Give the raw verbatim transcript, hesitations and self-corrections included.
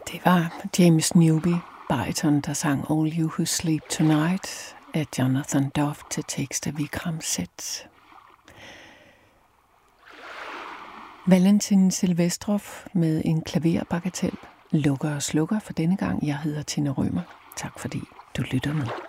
Det var James Newby, bariton, der sang All You Who Sleep Tonight af Jonathan Dove til tekst af Vikram Seth. Valentin Silvestrov med en klaverbagatel lukker og slukker for denne gang. Jeg hedder Tina Rømer. Tak fordi du lytter med.